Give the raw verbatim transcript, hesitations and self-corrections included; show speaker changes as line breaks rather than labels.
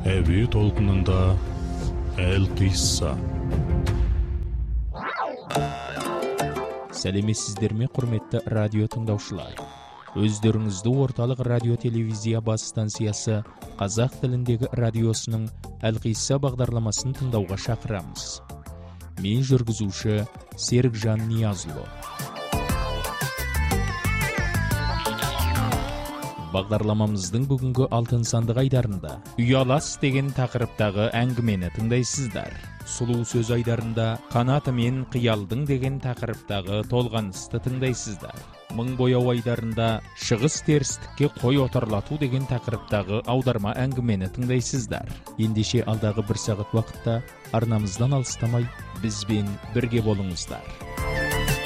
Әуе толқынында Әлқисса.
Сәлеметсіздер ме, құрметті радио тыңдаушылар? Өздеріңізді орталық радио телевизия бас станциясы қазақ тіліндегі радиосының Әлқисса бағдарламасын тыңдауға шақырамыз. Мен жүргізуші Серікжан Ниязұлы. Бағдарламамыздың бүгінгі алтын сандық айдарында «Ұялас» деген тақырыптағы әңгімені тыңдайсыздар. Сұлу сөз айдарында «Қанаты мен қиялдың» деген тақырыптағы толғанысты тыңдайсыздар. Мың бояу айдарында «Шығыс терістікке қой отарлату» деген тақырыптағы аударма әңгімені тыңдайсыздар. Ендеше алдағы бір сағат уақытта арнамыздан алыстамай бізбен бірге болыңыздар.